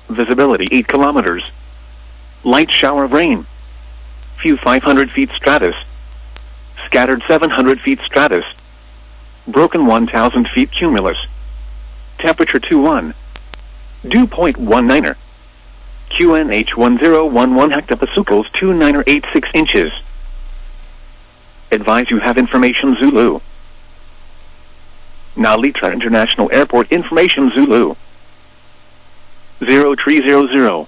Visibility 8 kilometers. Light shower of rain. Few 500 feet stratus. Scattered 700 feet stratus. Broken 1,000 feet cumulus. Temperature 21. Dew point 19er. QNH 1011 hectopascals 2986 inches. Advise you have information Zulu. Nalitra International Airport information Zulu. 0300.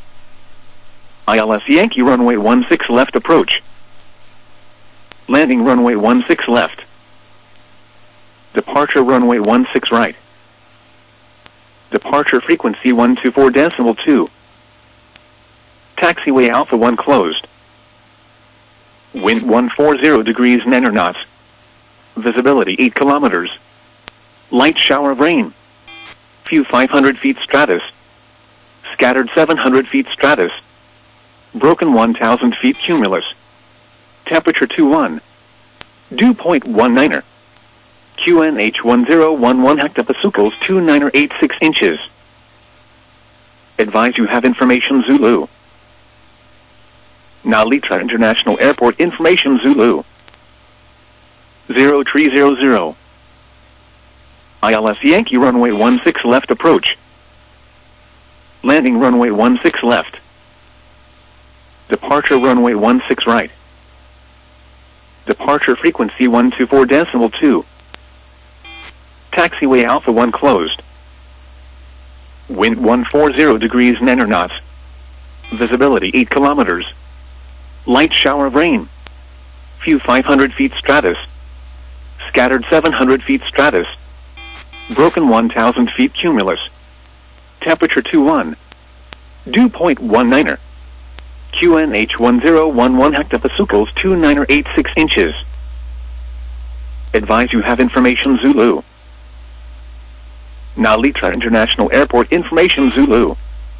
ILS Yankee runway 16 left approach. Landing runway 16 left. Departure runway 16 right. Departure frequency 124.2. Taxiway Alpha 1 closed. Wind 140 degrees 9 knots. Visibility 8 kilometers. Light shower of rain. Few 500 feet stratus. Scattered 700 feet stratus. Broken 1,000 feet cumulus. Temperature 21. Dew point 19er. QNH 1011 hectopascals 2986 inches. Advise you have information Zulu. Nalitra International Airport information Zulu. 0300. ILS Yankee runway 16 left approach. Landing runway 16 left. Departure runway 16 right. Departure frequency 124.2. Taxiway Alpha 1 closed. Wind 140 degrees 9 knots. Visibility 8 kilometers. Light shower of rain. Few 500 feet stratus. Scattered 700 feet stratus. Broken 1,000 feet cumulus. Temperature 21. Dew point 19er. QNH 1011 hectopascals 2986 inches. Advise you have information Zulu. Nalitra International Airport information Zulu.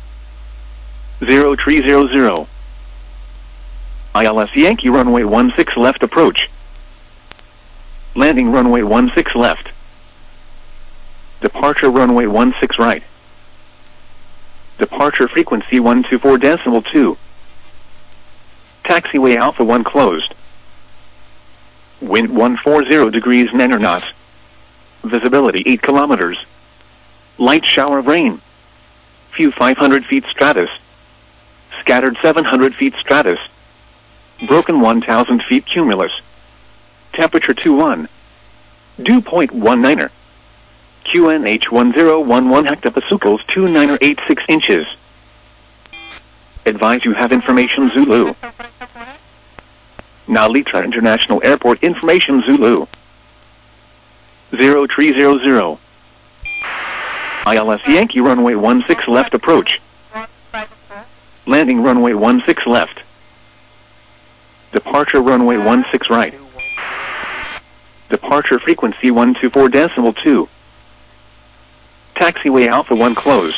0300. ILS Yankee runway 16 left approach. Landing runway 16 left. Departure runway 16 right. Departure frequency 124.2. Taxiway Alpha 1 closed. Wind 140 degrees 9 knots. Visibility 8 kilometers. Light shower of rain. Few 500 feet stratus. Scattered 700 feet stratus. Broken 1,000 feet cumulus. Temperature 21. Dew point 19er. QNH 1011 hectopascals 2986 inches. Advise you have information Zulu. Nalitra International Airport information Zulu. 0300. ILS Yankee runway 16 left approach. Landing runway 16 left. Departure runway 16 right. Departure frequency 124.2. Taxiway Alpha 1 closed.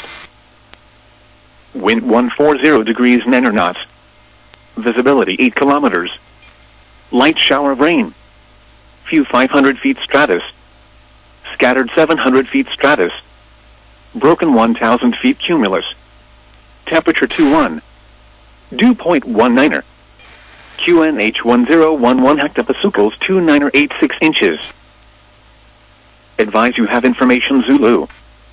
Wind 140 degrees 9 knots. Visibility 8 kilometers. Light shower of rain. Few 500 feet stratus. Scattered 700 feet stratus. Broken 1,000 feet cumulus. Temperature 21. Dew point 19er. QNH 1011 hectopascals 2986 inches. Advise you have information Zulu.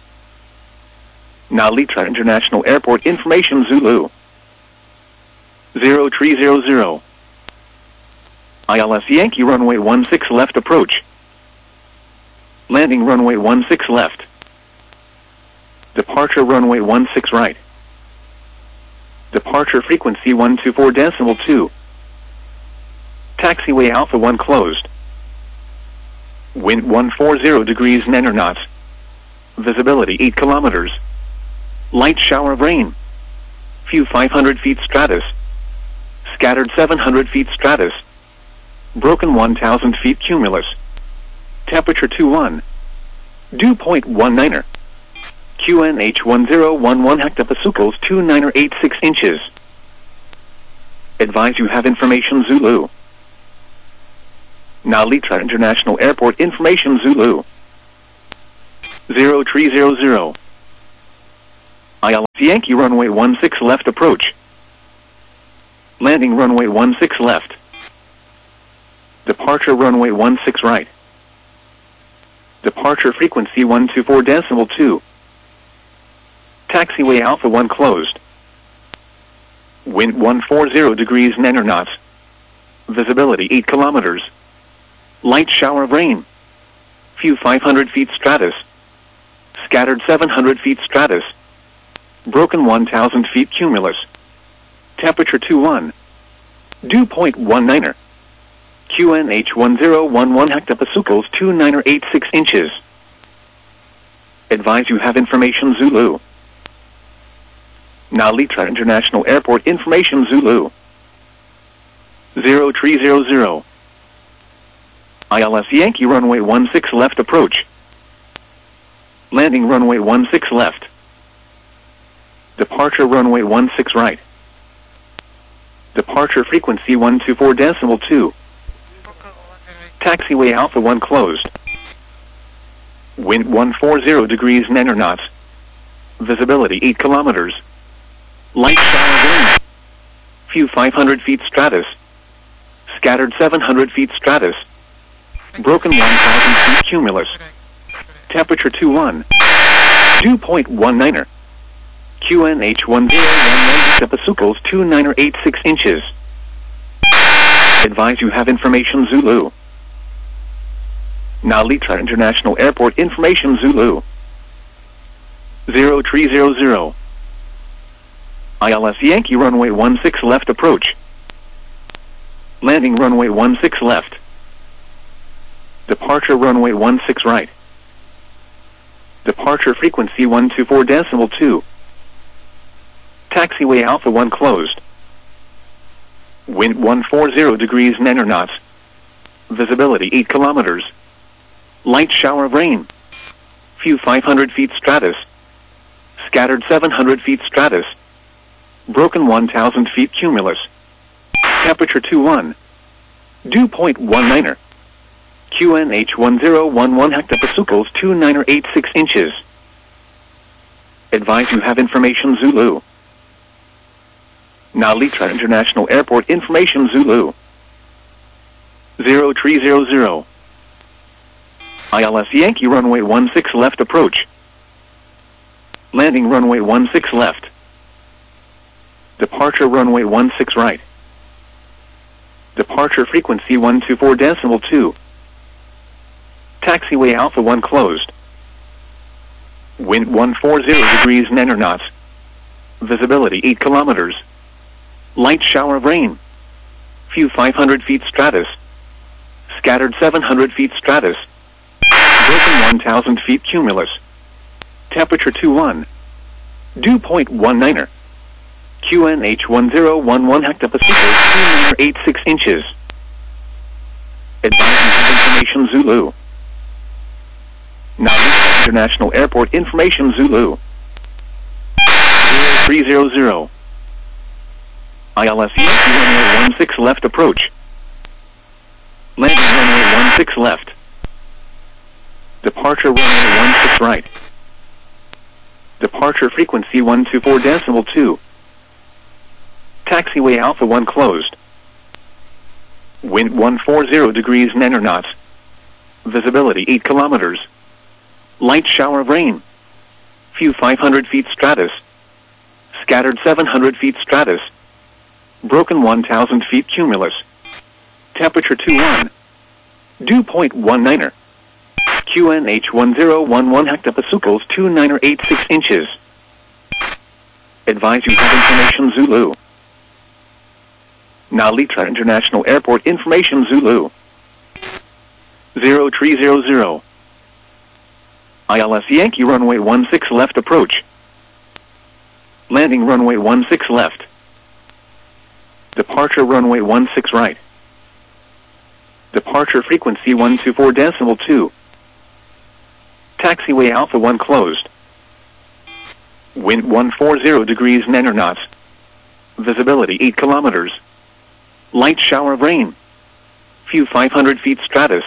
Nalitra International Airport information Zulu. 0300. ILS Yankee runway 16 left approach. Landing runway 16 left. Departure runway 16 right. Departure frequency 124.2. Taxiway Alpha 1 closed. Wind 140 degrees 9 knots. Visibility 8 kilometers. Light shower of rain. Few 500 feet stratus. Scattered 700 feet stratus. Broken 1,000 feet cumulus. Temperature 21. Dew point 19er. QNH 1011 hectopascals 2986 inches. Advise you have information Zulu. Nalitra International Airport information Zulu. 0300. ILS Yankee runway 16 left approach. Landing runway 16 left. Departure runway 16 right. Departure frequency 124.2. Taxiway Alpha 1 closed. Wind 140 degrees 9 knots. Visibility 8 kilometers. Light shower of rain. Few 500 feet stratus. Scattered 700 feet stratus. Broken 1,000 feet cumulus. Temperature 21. Dew point 19er. QNH 1011 hectopascals 2986 inches. Advise you have information Zulu. Nalitra International Airport information Zulu. 0300. ILS Yankee runway 16 left approach. Landing runway 16 left. Departure runway 16 right. Departure frequency 124.2. Taxiway Alpha 1 closed. Wind 140 degrees 9 knots. Visibility 8 kilometers. Light shower of rain. Few 500 feet stratus. Scattered 700 feet stratus. Broken 1,000 feet cumulus. Temperature 21. Dew point 19er. QNH 1011 hectopascals 2986 inches. Advise you have information Zulu. Nalitra International Airport information Zulu. 0300. ILS Yankee runway 16 left approach. Landing runway 16 left. Departure runway 16 right. Departure frequency 124.2. Taxiway Alpha 1 closed. Wind 140 degrees 9 knots. Visibility 8 kilometers. Light shower of rain. Few 500 feet stratus. Scattered 700 feet stratus. Broken 1,000 feet cumulus. Temperature 21. Dew point 19er. QNH 1011 hectopascals 2986 inches. Advise you have information Zulu. Nalitra International Airport information Zulu. 0300. ILS Yankee runway 16 left approach. Landing runway 16 left. Departure runway 16 right. Departure frequency 124.2. Taxiway Alpha 1 closed. Wind 140 degrees 9 knots. Visibility 8 kilometers. Light shower of rain. Few 500 feet stratus. Scattered 700 feet stratus. Broken 1,000 feet cumulus. Temperature 21. Dew point 19er. QNH 1011 hectopascals 2986 inches. Advise you have information Zulu. Nalitra International Airport information Zulu. 0300. ILS Yankee runway 16 left approach. Landing runway 16 left. Departure runway 16 right. Departure frequency 124.2. Taxiway Alpha 1 closed. Wind 140 degrees 9 knots. Visibility 8 kilometers. Light shower of rain. Few 500 feet stratus. Scattered 700 feet stratus. Broken 1,000 feet cumulus. Temperature 21. Dew point 19er. QNH 1011 hectopascals 2986 inches. Advise you have information Zulu. Nalitra International Airport information Zulu. 0300. ILS Yankee runway 16 left approach. Landing runway 16 left. Departure runway 16 right. Departure frequency 124.2. Taxiway Alpha 1 closed. Wind 140 degrees 9 knots. Visibility 8 kilometers. Light shower of rain. Few 500 feet stratus.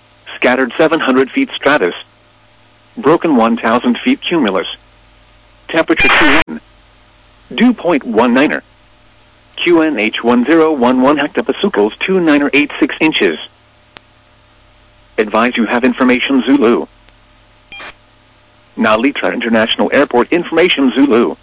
Scattered 700 feet stratus. Broken 1,000 feet cumulus. Temperature 21. Dew point 19er. QNH 1011 hectopascals 2986 inches. Advise you have information Zulu. Nalitra International Airport information Zulu.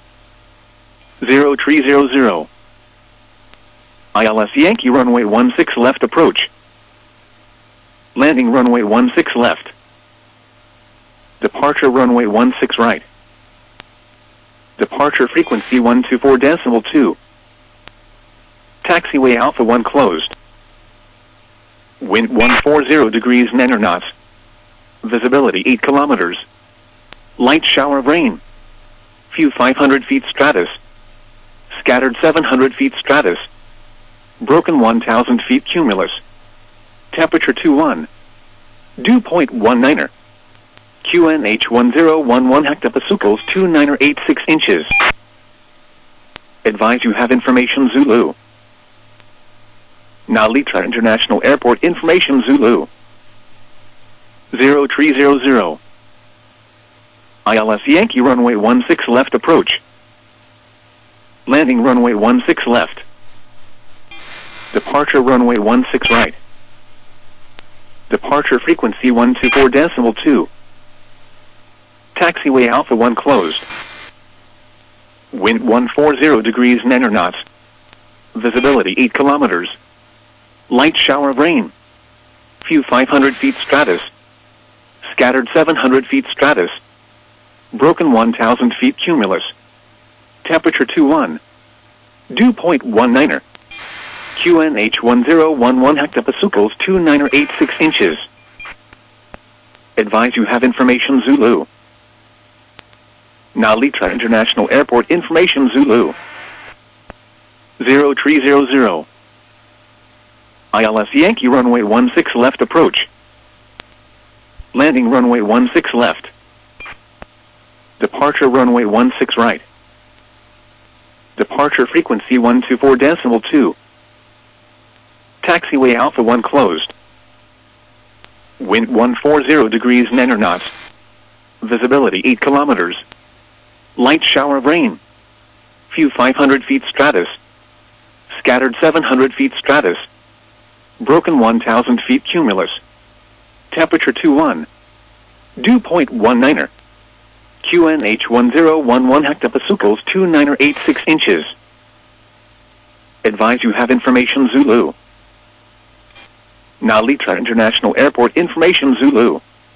0300. ILS Yankee runway 16 left approach. Landing runway 16 left. Departure runway 16 right. Departure frequency 124.2. Taxiway Alpha 1 closed. Wind 140 degrees 9 knots. Visibility 8 kilometers. Light shower of rain. Few 500 feet stratus. Scattered 700 feet stratus. Broken 1,000 feet cumulus. Temperature 21. Dew point 19er. QNH 1011 hectopascals 2986 inches. Advise you have information Zulu. Nalitra International Airport information Zulu. 0300. ILS Yankee runway 16 left approach. Landing runway 16 left. Departure runway 16 right. Departure frequency 124.2. Taxiway Alpha 1 closed. Wind 140 degrees 9 knots. Visibility 8 kilometers. Light shower of rain. Few 500 feet stratus. Scattered 700 feet stratus. Broken 1,000 feet cumulus. Temperature 21. Dew point 19er. QNH 1011 hectopascals 2986 inches. Advise you have information Zulu. Nalitra International Airport information Zulu. 0300. ILS Yankee runway 16 left approach. Landing runway 16 left. Departure runway 16 right. Departure frequency 124.2. Taxiway Alpha 1 closed. Wind 140 degrees 9 knots. Visibility 8 kilometers. Light shower of rain. Few 500 feet stratus. Scattered 700 feet stratus. Broken 1,000 feet cumulus. Temperature 21. Dew point 19er. QNH 1011 hectopascals 2986 inches. Advise you have information Zulu. Nalitra International Airport information Zulu.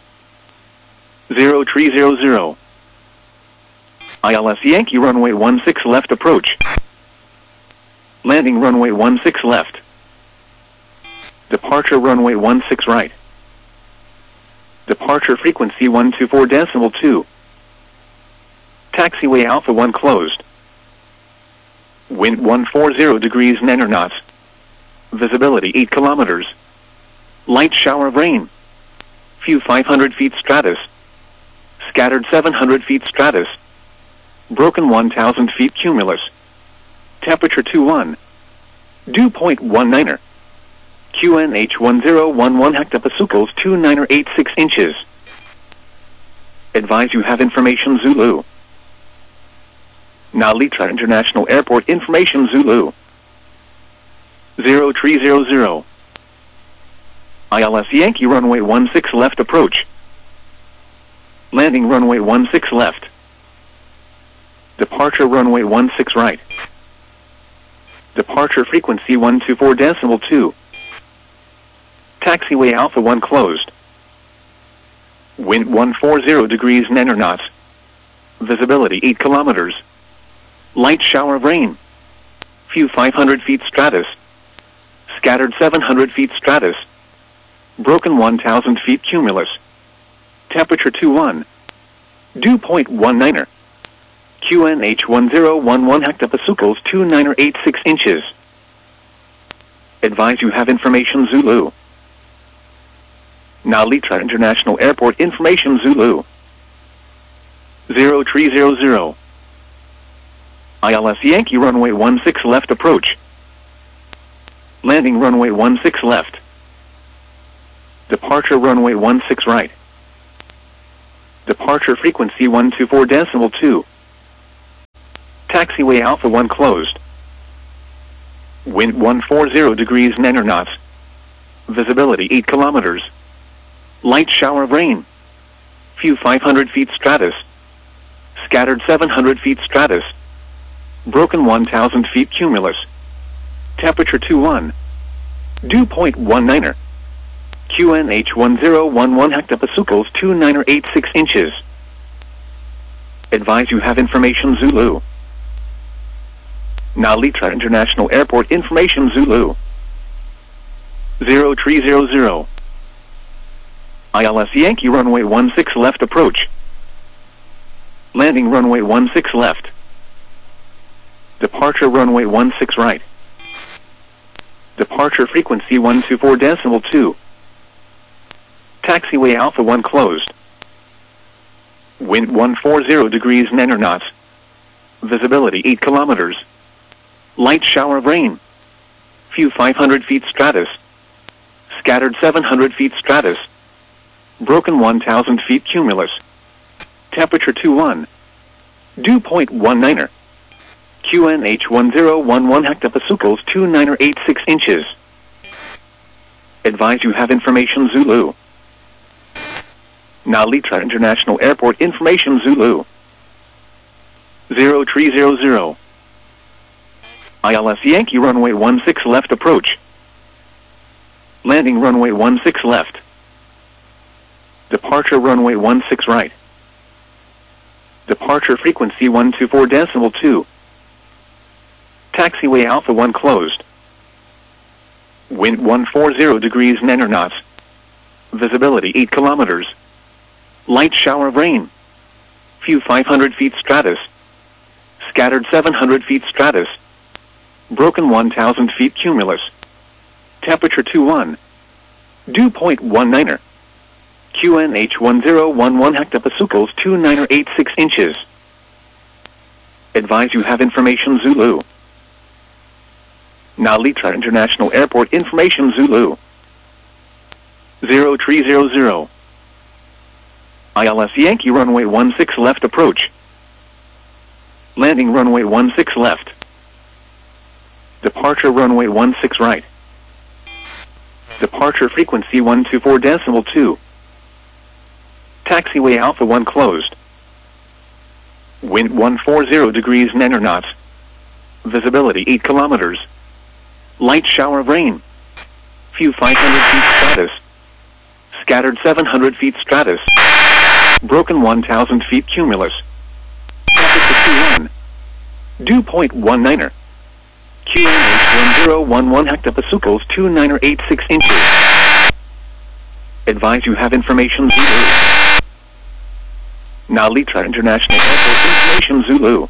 0300. ILS Yankee runway 16 left approach. Landing runway 16 left. Departure runway 16 right. Departure frequency 124.2. Taxiway Alpha 1 closed. Wind 140 degrees 9 knots. Visibility 8 kilometers. Light shower of rain. Few 500 feet stratus. Scattered 700 feet stratus. Broken 1,000 feet cumulus. Temperature 21. Dew point 19er. QNH 1011 hectopascals 2986 inches. Advise you have information Zulu. Nalitra International Airport information Zulu. 0300. ILS Yankee runway 16 left approach. Landing runway 16 left. Departure runway 16 right. Departure frequency 124.2. Taxiway Alpha 1 closed. Wind 140 degrees 9 knots. Visibility 8 kilometers. Light shower of rain. Few 500 feet stratus. Scattered 700 feet stratus. Broken 1,000 feet cumulus. Temperature 21. Dew point 19er. QNH 1011 hectopascals 2986 inches. Advise you have information Zulu. Nalitra International Airport information Zulu. 0300. ILS Yankee runway 16 left approach. Landing runway 16 left. Departure runway 16 right. Departure frequency 124.2. Taxiway Alpha 1 closed. Wind 140 degrees 9 knots. Visibility 8 kilometers. Light shower of rain. Few 500 feet stratus. Scattered 700 feet stratus. Broken 1,000 feet cumulus. Temperature 21. Dew point 19er. QNH 1011 hectopascals 2986 inches. Advise you have information Zulu. Nalitra International Airport information Zulu. 0300. ILS Yankee runway 16 left approach. Landing runway 16 left. Departure runway 16 right. Departure frequency 124.2. Taxiway Alpha 1 closed. Wind 140 degrees 9 knots. Visibility 8 kilometers. Light shower of rain. Few 500 feet stratus. Scattered 700 feet stratus. Broken 1,000 feet cumulus. Temperature 21. Dew point 19er. QNH 1011 hectopascals 2986 inches. Advise you have information Zulu. Nalitra International Airport information Zulu. 0300. ILS Yankee runway 16 left approach. Landing runway 16 left. Departure runway 16 right. Departure frequency 124.2. Taxiway Alpha 1 closed. Wind 140 degrees 9 knots. Visibility 8 kilometers. Light shower of rain. Few 500 feet stratus. Scattered 700 feet stratus. Broken 1,000 feet cumulus. Temperature 21. Dew point 19er. QNH 1011 hectopascals 2986 inches. Advise you have information Zulu. Nalitra International Airport information Zulu. 0300. ILS Yankee runway 16 left approach. Landing runway 16 left. Departure runway 16 right. Departure frequency 124.2. Taxiway Alpha 1 closed. Wind 140 degrees 9 knots. Visibility 8 kilometers. Light shower of rain. Few 500 feet stratus. Scattered 700 feet stratus. Broken 1,000 feet cumulus. Temperature 21. Dew point 19er. QNH 1011 hectopascals 2986 inches. Advise you have information Zulu. Nalitra International Airport information Zulu.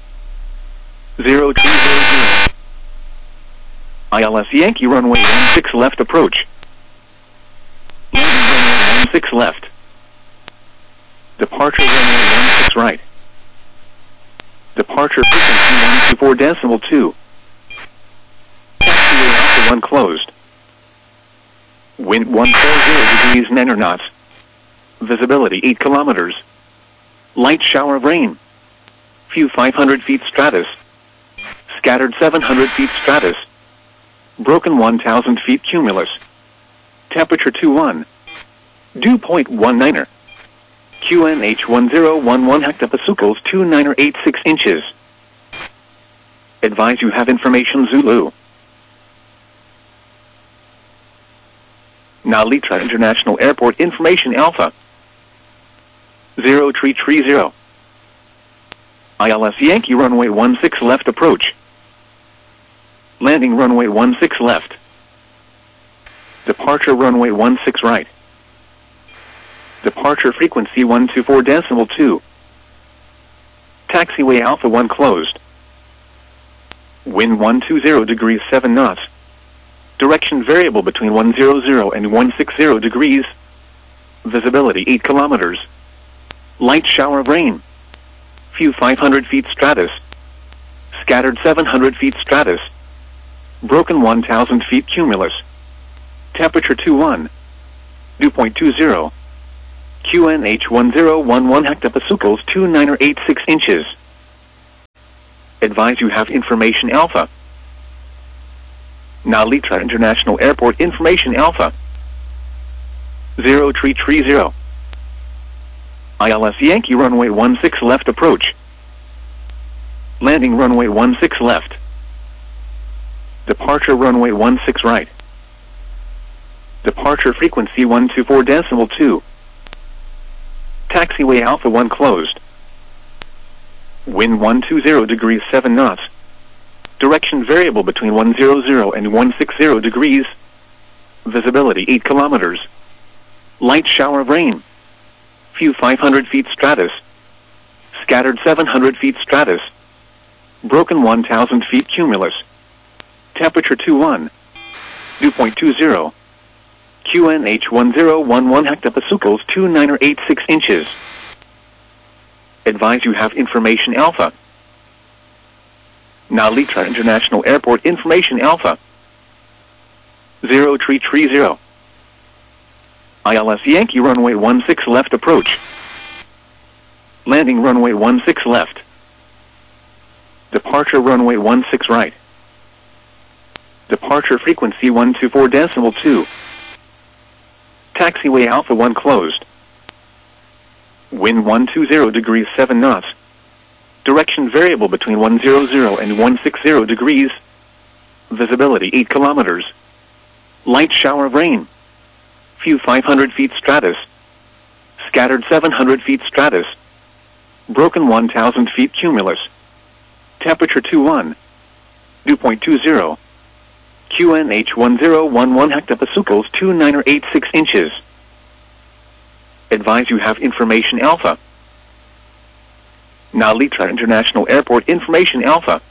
0300. ILS Yankee runway 16 left approach. Landing runway 16 left. Departure runway 16 right. Departure frequency 124.2. Taxiway Alpha 1 closed. Wind 140 degrees 9 knots. Visibility 8 kilometers. Light shower of rain. Few 500 feet stratus. Scattered 700 feet stratus. Broken 1,000 feet cumulus. Temperature 21. Dew point 19er. QNH 1011 hectopascals 2986 inches. Advise you have information Zulu. Nalitra International Airport information Alpha. 0330. ILS Yankee runway 16 left approach. Landing runway 16 left. Departure runway 16 right. Departure frequency 124.2. Taxiway Alpha 1 closed. Wind 120 degrees 7 knots. Direction variable between 100 and 160 degrees. Visibility 8 kilometers. Light shower of rain. Few 500 feet stratus. Scattered 700 feet stratus. Broken 1,000 feet cumulus. Temperature 21. Dew point 20. QNH 1011 hectopascals 2986 inches. Advise you have information Alpha. Narita International Airport information Alpha. 0330. ILS Yankee runway 16 left approach. Landing runway 16 left. Departure runway 16 right. Departure frequency 124.2. Taxiway Alpha 1 closed. Wind 120 degrees 7 knots. Direction variable between 100 and 160 degrees. Visibility 8 kilometers. Light shower of rain. Few 500 feet stratus. Scattered 700 feet stratus. Broken 1,000 feet cumulus. Temperature 21. Dew point 20. QNH 1011 hectopascals 2986 inches. Advise you have information Alpha. Narita International Airport information Alpha. 0330. ILS Yankee runway 16 left approach. Landing runway 16 left. Departure runway 16 right. Departure frequency 124.2. Taxiway Alpha 1 closed. Wind 120 degrees 7 knots. Direction variable between 100 and 160 degrees. Visibility 8 kilometers. Light shower of rain. Few 500 feet stratus. Scattered 700 feet stratus. Broken 1,000 feet cumulus. Temperature 21. Dew point 20. QNH 1011 hectopascals 2986 inches. Advise you have information Alpha. Narita International Airport information Alpha.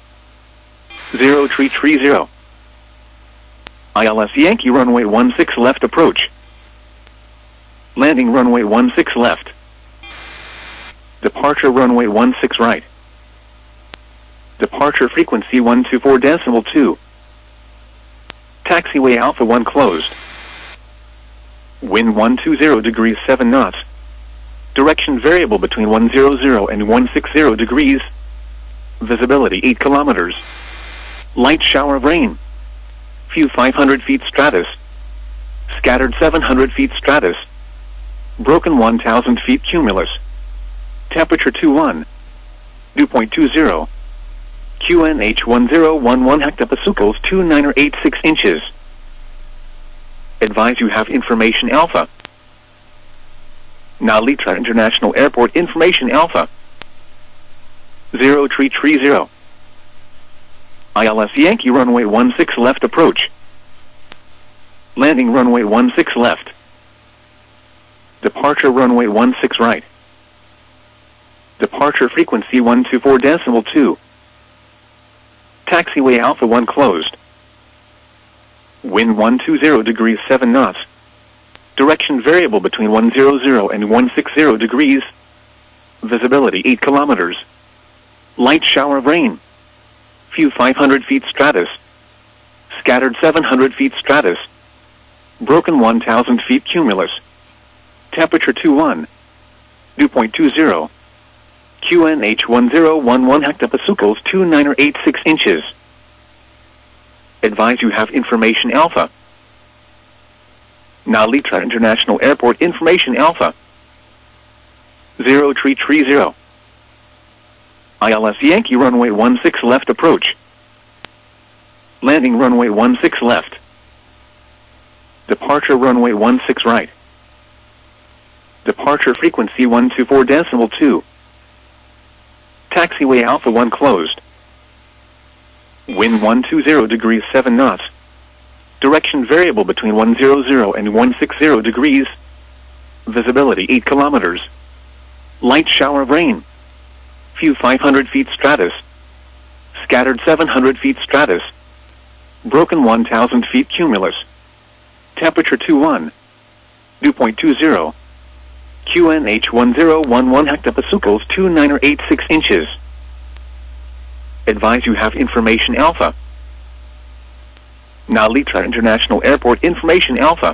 0330. ILS Yankee runway 16 left approach. Landing runway 16 left. Departure runway 16 right. Departure frequency 124.2. Taxiway Alpha 1 closed. Wind 120 degrees 7 knots. Direction variable between 100 and 160 degrees. Visibility 8 kilometers. Light shower of rain. Few 500 feet stratus. Scattered 700 feet stratus. Broken 1,000 feet cumulus. Temperature 21. Dew point 20. QNH 1011 hectopascals 2986 inches. Advise you have information Alpha. Narita International Airport information Alpha. 0330. ILS Yankee runway 16 left approach. Landing runway 16 left. Departure runway 16 right. Departure frequency 124.2. Taxiway Alpha 1 closed. Wind 120 degrees 7 knots. Direction variable between 100 and 160 degrees. Visibility 8 kilometers. Light shower of rain. Few 500 feet stratus. Scattered 700 feet stratus. Broken 1,000 feet cumulus. Temperature 21. Dew point 20. QNH 1011 hectopascals 2986 inches. Advise you have information Alpha. Narita International Airport information Alpha. 0330. ILS Yankee runway 16 left approach. Landing runway 16 left. Departure runway 16 right. Departure frequency 124.2. Taxiway Alpha 1 closed. Wind 120 degrees 7 knots. Direction variable between 100 and 160 degrees. Visibility 8 kilometers. Light shower of rain. Few 500 feet stratus. Scattered 700 feet stratus. Broken 1,000 feet cumulus. Temperature 21. Dew point 20. QNH 1011 hectopascals 2986 inches. Advise you have information Alpha. Narita International Airport information Alpha.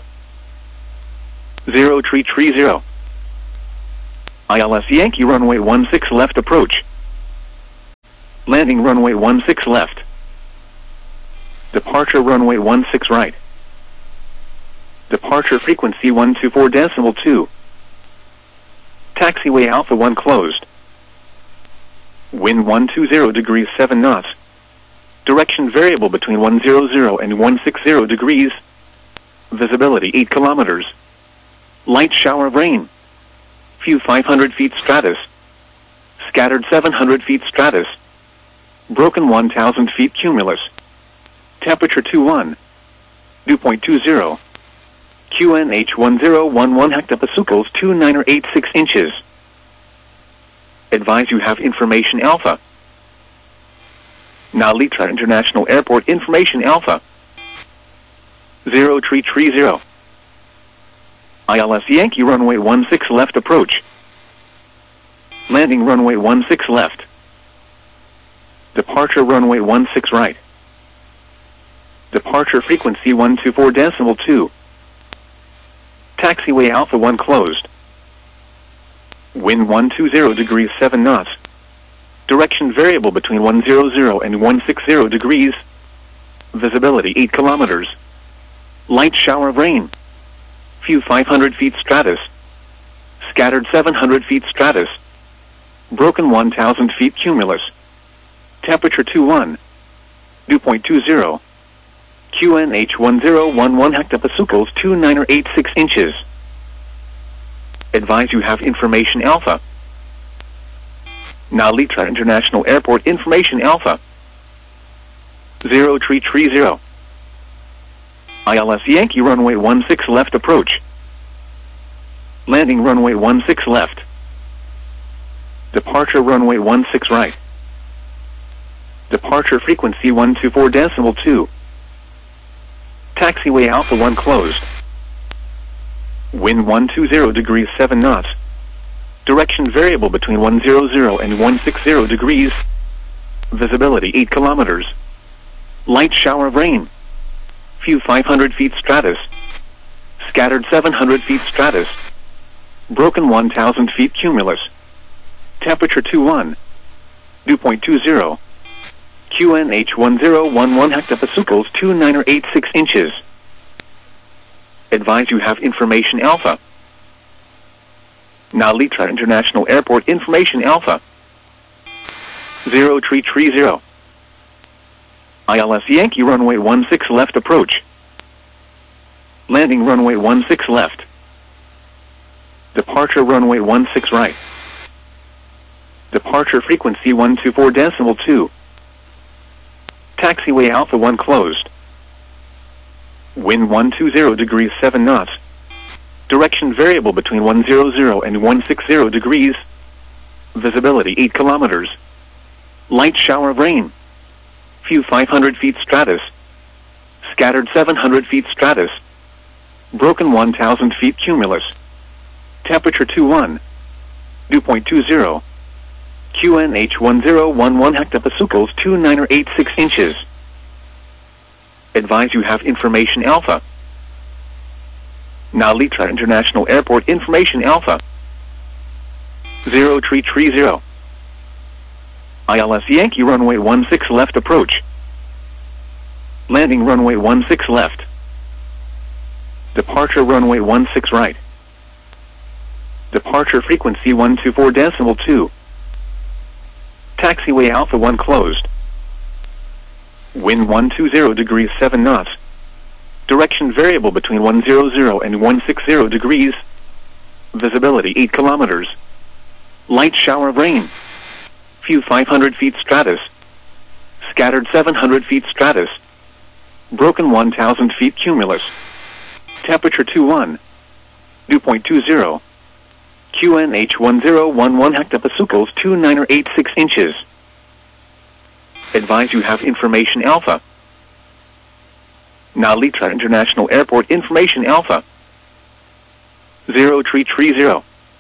0330. ILS Yankee runway 16 left approach. Landing runway 16 left. Departure runway 16 right. Departure frequency 124.2. Taxiway Alpha 1 closed. Wind 120 degrees 7 knots. Direction variable between 100 and 160 degrees. Visibility 8 kilometers. Light shower of rain. Few 500 feet stratus. Scattered 700 feet stratus. Broken 1,000 feet cumulus. Temperature 21. Dew point 20. QNH 1011 hectopascals 2986 inches. Advise you have information Alpha. Nalitra International Airport information Alpha. 0330. ILS Yankee runway 16 left approach. Landing runway 16 left. Departure runway 16 right. Departure frequency 124.2. Taxiway Alpha 1 closed. Wind 120 degrees 7 knots. Direction variable between 100 and 160 degrees. Visibility 8 kilometers. Light shower of rain. Few 500 feet stratus. Scattered 700 feet stratus. Broken 1,000 feet cumulus. Temperature 21. Dew point 20. QNH 1011 hectopascals 2986 inches. Advise you have information Alpha. Nalitra International Airport information Alpha. 0330. ILS Yankee runway 16 left approach. Landing runway 16 left. Departure runway 16 right. Departure frequency 124.2. Taxiway Alpha 1 closed. Wind 120 degrees 7 knots. Direction variable between 100 and 160 degrees. Visibility 8 kilometers. Light shower of rain. Few 500 feet stratus. Scattered 700 feet stratus. Broken 1,000 feet cumulus. Temperature 21. Dew point 20. QNH 1011 hectopascals 2986 inches. Advise you have information Alpha. Nalitra International Airport information Alpha. 0330. ILS Yankee runway 16 left approach. Landing runway 16 left. Departure runway 16 right. Departure frequency 124.2. Taxiway Alpha 1 closed. Wind 120 degrees 7 knots. Direction variable between 100 and 160 degrees. Visibility 8 kilometers. Light shower of rain. Few 500 feet stratus. Scattered 700 feet stratus. Broken 1,000 feet cumulus. Temperature 21. Dew point 20. QNH 1011 hectopascals 2986 inches. Advise you have information Alpha. Nalitra International Airport information Alpha. 0330. ILS Yankee runway 16 left approach. Landing runway 16 left. Departure runway 16 right. Departure frequency 124.2. Taxiway Alpha 1 closed. Wind 120 degrees 7 knots. Direction variable between 100 and 160 degrees. Visibility 8 kilometers. Light shower of rain. Few 500 feet stratus. Scattered 700 feet stratus. Broken 1,000 feet cumulus. Temperature 21. Dew point 20. QNH 1011 hectopascals 2986 inches. Advise you have information Alpha. Nalitra International Airport information Alpha. 0330.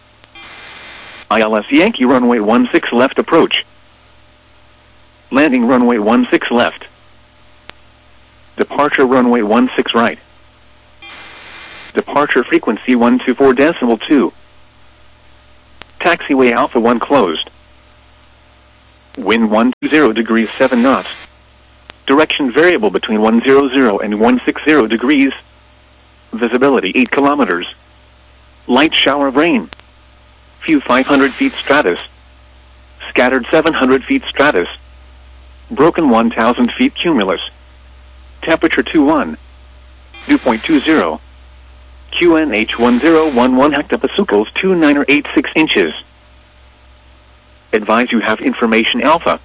ILS Yankee runway 16 left approach. Landing runway 16 left. Departure runway 16 right. Departure frequency 124.2. Taxiway Alpha 1 closed. Wind 120 degrees 7 knots. Direction variable between 100 and 160 degrees. Visibility 8 kilometers. Light shower of rain. Few 500 feet stratus. Scattered 700 feet stratus. Broken 1,000 feet cumulus. Temperature 21. Dew point 20. QNH 1011 hectopascals 2986 inches. Advise you have information alpha.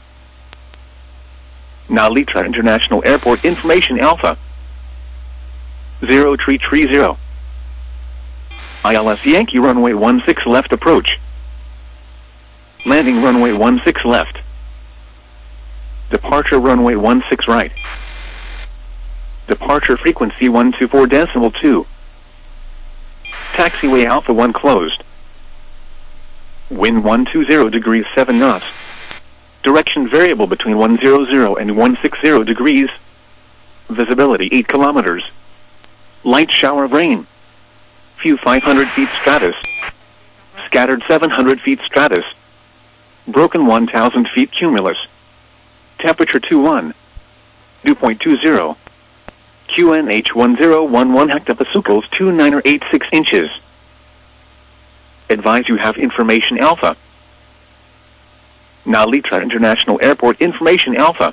Nalitra International Airport information alpha. 0330. ILS Yankee runway 16 left approach. Landing runway 16 left. Departure runway 16 right. Departure frequency 124.2. Taxiway Alpha 1 closed. Wind 120 degrees 7 knots. Direction variable between 100 and 160 degrees. Visibility 8 kilometers. Light shower of rain. Few 500 feet stratus. Scattered 700 feet stratus. Broken 1,000 feet cumulus. Temperature 21. Dew point 20. QNH 1011 hectopascals 2986 inches. Advise you have information alpha. Nalitra International Airport information alpha.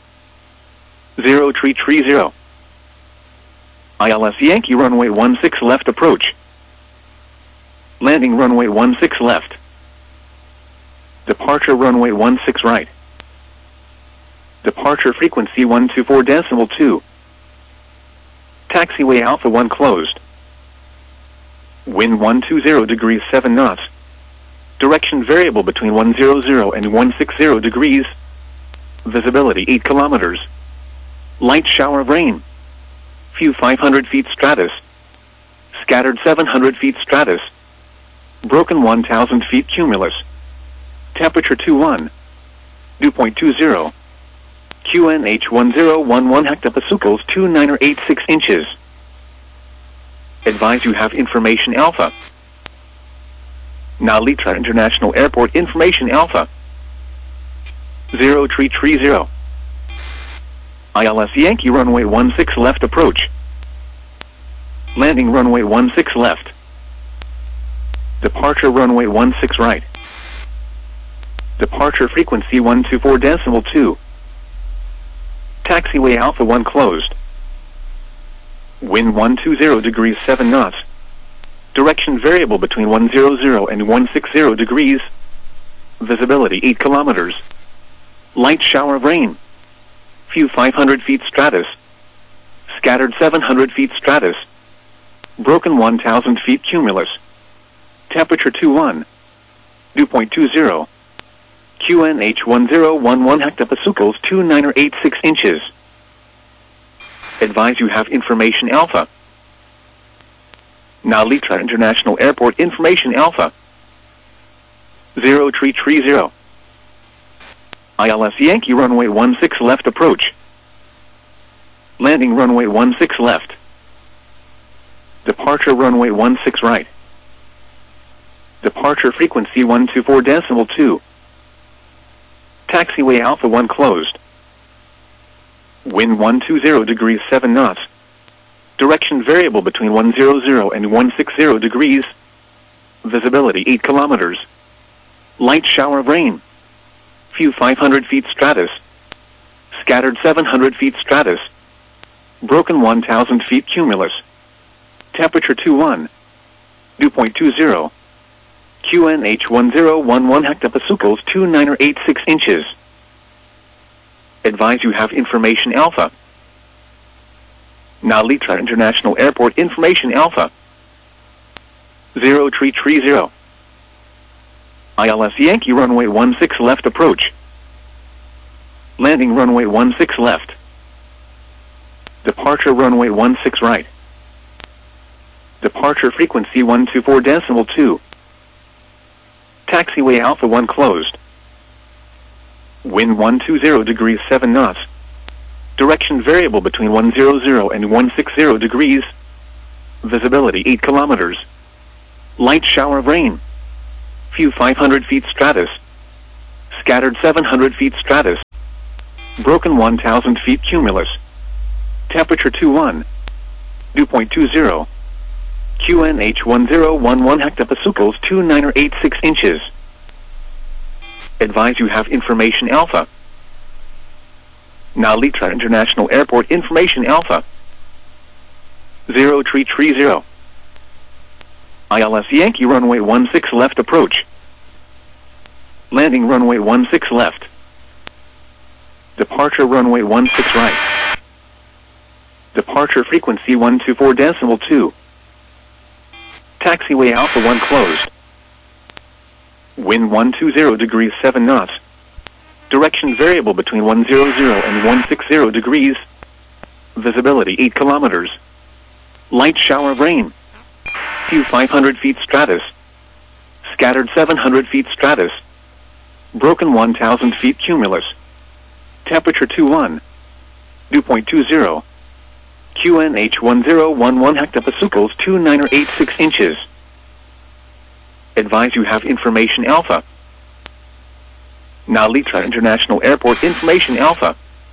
0330. ILS Yankee runway 16 left approach. Landing runway 16 left. Departure runway 16 right. Departure frequency 124.2. Taxiway Alpha 1 closed. Wind 120 degrees 7 knots. Direction variable between 100 and 160 degrees. Visibility 8 kilometers. Light shower of rain. Few 500 feet stratus. Scattered 700 feet stratus. Broken 1,000 feet cumulus. Temperature 21. Dew point 20. QNH 1011 hectopascals 2986 inches. Advise you have information alpha. Nalitra International Airport information alpha. 0330. ILS Yankee runway 16 left approach. Landing runway 16 left. Departure runway 16 right. Departure frequency 124.2. Taxiway Alpha 1 closed. Wind 120 degrees 7 knots. Direction variable between 100 and 160 degrees. Visibility 8 kilometers. Light shower of rain. Few 500 feet stratus. Scattered 700 feet stratus. Broken 1,000 feet cumulus. Temperature 21. Dew point 20. QNH 1011 hectopascals 2986 inches. Advise you have information alpha. Nalitra International Airport information alpha. 0330. ILS Yankee runway 16 left approach. Landing runway 16 left. Departure runway 16 right. Departure frequency 124.2. Taxiway Alpha 1 closed. Wind 120 degrees 7 knots. Direction variable between 100 and 160 degrees. Visibility 8 kilometers. Light shower of rain. Few 500 feet stratus. Scattered 700 feet stratus. Broken 1,000 feet cumulus. Temperature 21. Dew point 20. QNH 1011 hectopascals 2986 inches. Advise you have information alpha. Nalitra International Airport information alpha. 0330. ILS Yankee runway 16 left approach. Landing runway 16 left. Departure runway 16 right. Departure frequency 124.2. Taxiway Alpha 1 closed. Wind 120 degrees 7 knots. Direction variable between 100 and 160 degrees. Visibility 8 kilometers. Light shower of rain. Few 500 feet stratus. Scattered 700 feet stratus. Broken 1,000 feet cumulus. Temperature 21. Dew point 20. QNH 1011 hectopascals 29 or 86 inches. Advise you have information alpha. Now Litra International Airport information alpha. 0330. ILS Yankee runway 16 left approach. Landing runway 16 left. Departure runway 16 right. Departure frequency 124.2. Taxiway Alpha 1 closed. Wind 120 degrees 7 knots. Direction variable between 100 and 160 degrees. Visibility 8 kilometers. Light shower of rain. Few 500 feet stratus. Scattered 700 feet stratus. Broken 1,000 feet cumulus. Temperature 21. Dew point 20. QNH 1011 hectopascals 29 or 86 inches. Advise you have information alpha. Now Litra International Airport information alpha.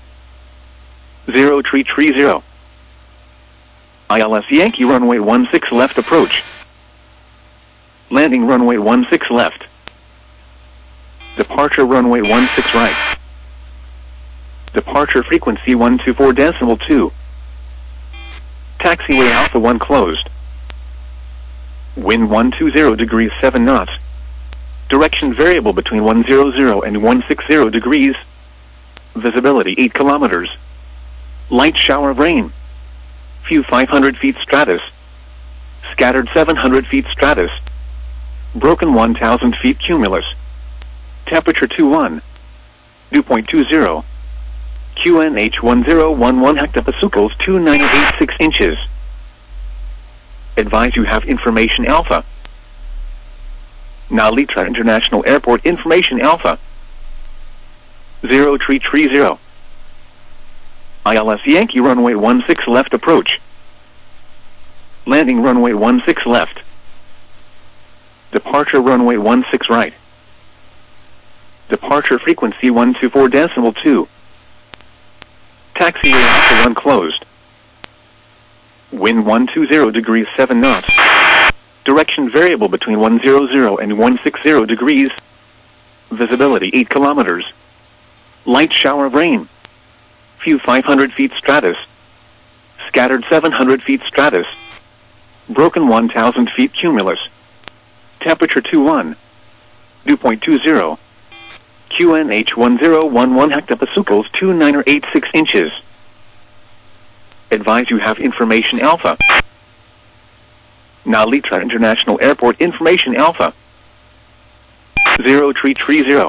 0330. ILS Yankee runway 16 left approach. Landing runway 16 left. Departure runway 16 right. Departure frequency 124.2. Taxiway Alpha 1 closed. Wind 120 degrees 7 knots. Direction variable between 100 and 160 degrees. Visibility 8 kilometers. Light shower of rain. Few 500 feet stratus. Scattered 700 feet stratus. Broken 1,000 feet cumulus. Temperature 21. Dew point 20. QNH 1011 hectopascals 29 or 86 inches. Advise you have information alpha. Now Litra International Airport information alpha. 0330. ILS Yankee runway 16 left approach. Landing runway 16 left. Departure runway 16 right. Departure frequency 124.2. Taxiway Alpha 1 closed. Wind 120 degrees 7 knots. Direction variable between 100 and 160 degrees. Visibility 8 kilometers. Light shower of rain. Few 500 feet stratus. Scattered 700 feet stratus. Broken 1,000 feet cumulus. Temperature 21. Dew point 20. QNH 1011 hectopascals 29 or 86 inches. Advise you have information alpha. Now Litra International Airport information alpha. 0330.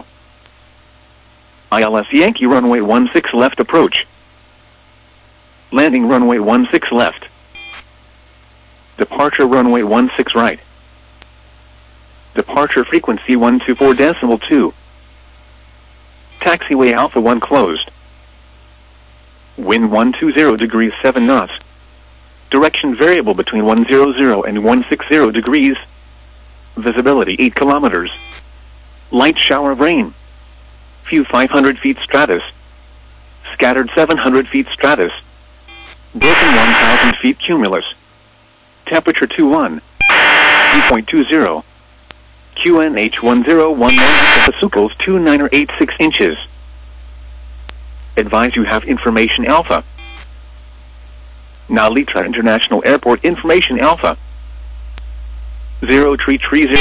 ILS Yankee runway 16 left approach. Landing runway 16 left. Departure runway 16 right. Departure frequency 124.2. Taxiway Alpha 1 closed. Wind 120 degrees 7 knots. Direction variable between 100 and 160 degrees. Visibility 8 kilometers. Light shower of rain. Few 500 feet stratus. Scattered 700 feet stratus. Broken 1,000 feet cumulus. Temperature 21. Dew point 20. QNH 1011 hectopascals 29 or 86 inches. Advise you have information alpha. Now Litra International Airport information alpha. 0330.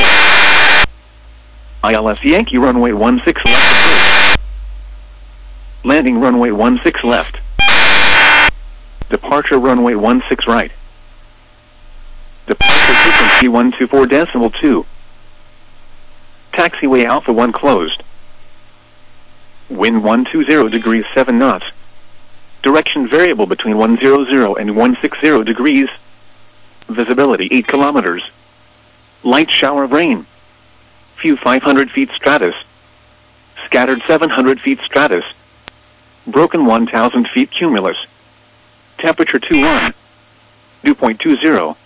ILS Yankee runway 16 left approach. Landing runway 16 left. Departure runway 16 right. Departure frequency 124.2. Taxiway Alpha 1 closed. Wind 120 degrees 7 knots. Direction variable between 100 and 160 degrees. Visibility 8 kilometers. Light shower of rain. Few 500 feet stratus. Scattered 700 feet stratus. Broken 1,000 feet cumulus. Temperature 21. Dew point 20.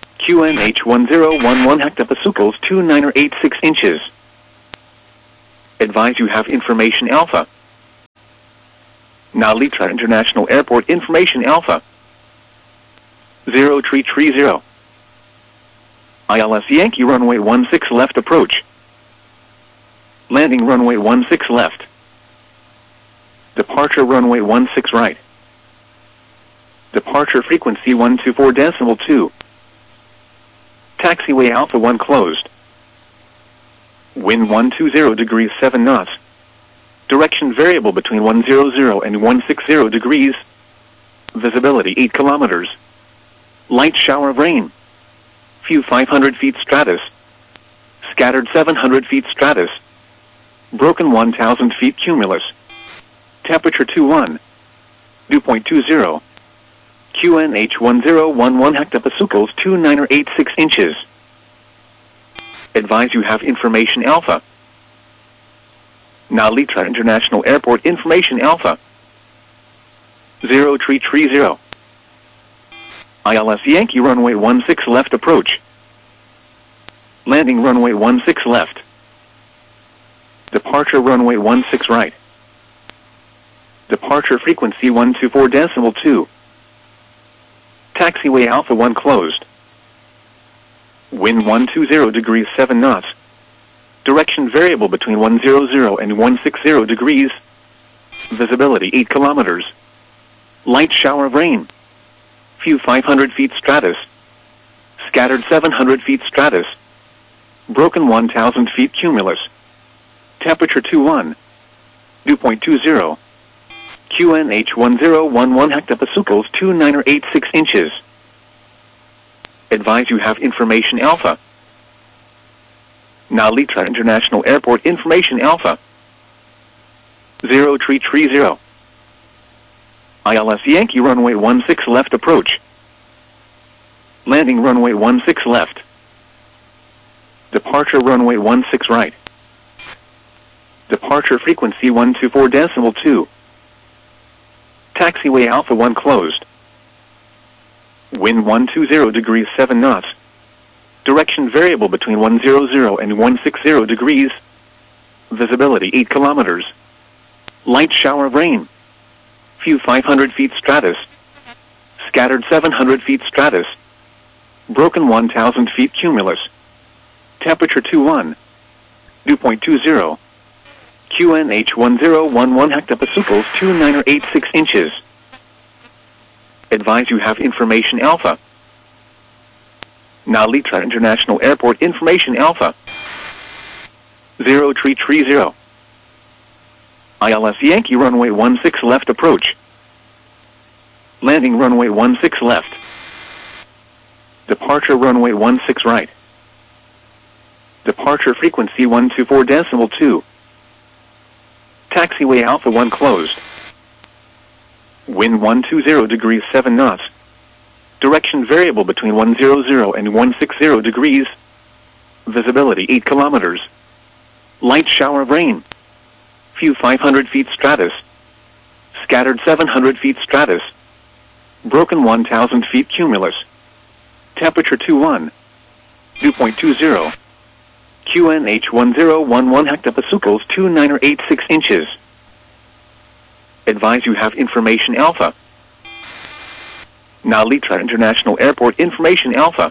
QNH 1011 hectopascals 29 or 86 inches. Advise you have information Alpha. Narita International Airport information Alpha. 0330. ILS Yankee runway 16 left approach. Landing runway 16 left. Departure runway 16 right. Departure frequency 124.2. Taxiway Alpha 1 closed. Wind 120 degrees 7 knots. Direction variable between 100 and 160 degrees. Visibility 8 kilometers. Light shower of rain. Few 500 feet stratus. Scattered 700 feet stratus. Broken 1,000 feet cumulus. Temperature 21. Dew point 20. QNH 1011 hectopascals 2986 inches. Advise you have information Alpha. Narita International Airport information Alpha. 0330. ILS Yankee runway 16 left approach. Landing runway 16 left. Departure runway 16 right. Departure frequency 124.2. Taxiway Alpha 1 closed. Wind 120 degrees 7 knots. Direction variable between 100 and 160 degrees. Visibility 8 kilometers. Light shower of rain. Few 500 feet stratus. Scattered 700 feet stratus. Broken 1,000 feet cumulus. Temperature 21. Dew point 20. QNH 1011 hectopascals 2986 inches. Advise you have information Alpha. Narita International Airport information Alpha. 0330. ILS Yankee runway 16 left approach. Landing runway 16 left. Departure runway 16 right. Departure frequency 124.2. Taxiway Alpha 1 closed. Wind 120 degrees 7 knots. Direction variable between 100 and 160 degrees. Visibility 8 kilometers. Light shower of rain. Few 500 feet stratus. Scattered 700 feet stratus. Broken 1,000 feet cumulus. Temperature 21. Dew point 20. QNH 1011 hectopascals 2986 inches. Advise you have information Alpha. Narita International Airport information Alpha. 0330. ILS Yankee runway 16 left approach. Landing runway 16 left. Departure runway 16 right. Departure frequency 124.2. Taxiway Alpha 1 closed. Wind 120 degrees 7 knots. Direction variable between 100 and 160 degrees. Visibility 8 kilometers. Light shower of rain. Few 500 feet stratus. Scattered 700 feet stratus. Broken 1,000 feet cumulus. Temperature 21. Dew point 20. QNH 1011 hectopascals 2986 inches. Advise you have information Alpha. Narita International Airport information Alpha.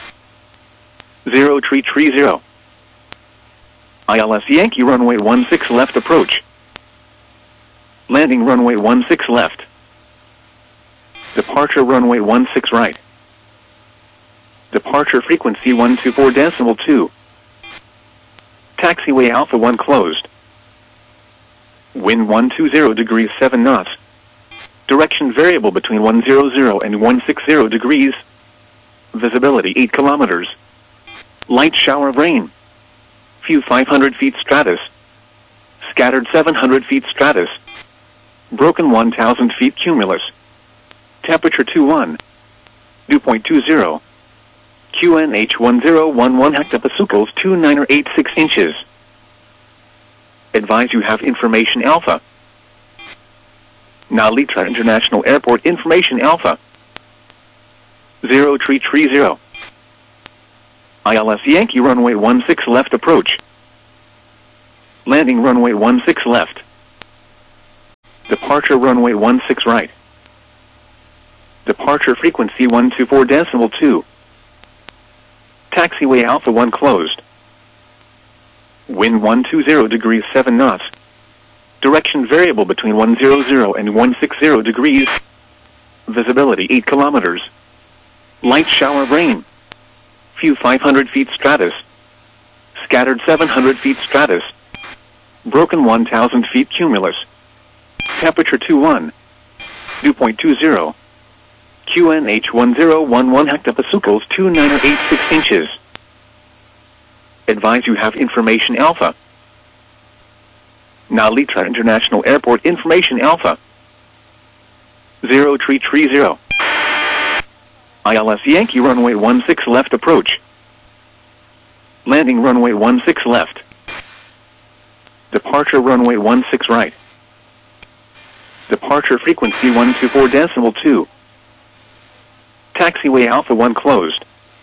0330. ILS Yankee runway 16 left approach. Landing runway 16 left. Departure runway 16 right. Departure frequency 124.2. Taxiway Alpha 1 closed. Wind 120 degrees 7 knots. Direction variable between 100 and 160 degrees. Visibility 8 kilometers. Light shower of rain. Few 500 feet stratus. Scattered 700 feet stratus. Broken 1,000 feet cumulus. Temperature 21. Dew point 20. QNH 1011 hectopascals 2986 inches. Advise you have information Alpha. Narita International Airport information Alpha. 0330. ILS Yankee runway 16 left approach. Landing runway 16 left. Departure runway 16 right. Departure frequency 124.2. Taxiway Alpha 1 closed. Wind 120 degrees 7 knots. Direction variable between 100 and 160 degrees. Visibility 8 kilometers. Light shower of rain. Few 500 feet stratus. Scattered 700 feet stratus. Broken 1,000 feet cumulus. Temperature 21. Dew point 20. QNH 1011 hectopascals 2986 inches. Advise you have information Alpha. Narita International Airport information Alpha. 0330. ILS Yankee runway 16 left approach. Landing runway 16 left. Departure runway 16 right. Departure frequency 124.2. Taxiway Alpha 1 closed.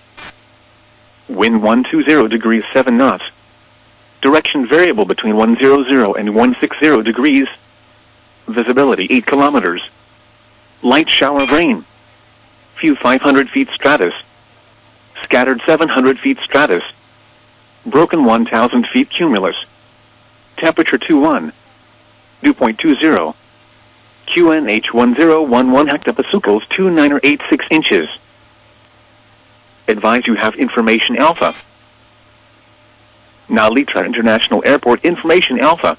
Wind 120 degrees 7 knots. Direction variable between 100 and 160 degrees. Visibility 8 kilometers. Light shower of rain. Few 500 feet stratus. Scattered 700 feet stratus. Broken 1,000 feet cumulus. Temperature 21. Dew point 20. QNH 1011 hectopascals 2986 inches. Advise you have information Alpha. Narita International Airport information Alpha.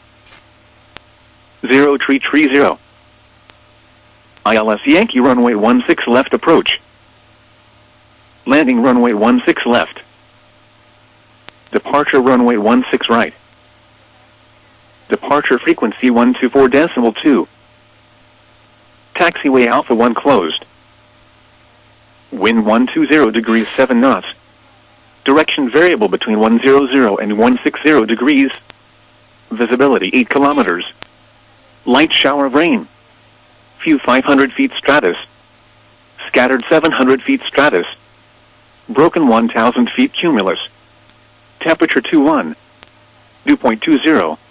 0330. ILS Yankee runway 16 left approach. Landing runway 16 left. Departure runway 16 right. Departure frequency 124.2. Taxiway Alpha 1 closed. Wind 120 degrees 7 knots. Direction variable between 100 and 160 degrees. Visibility 8 kilometers. Light shower of rain. Few 500 feet stratus. Scattered 700 feet stratus. Broken 1,000 feet cumulus. Temperature 21. Dew point 20.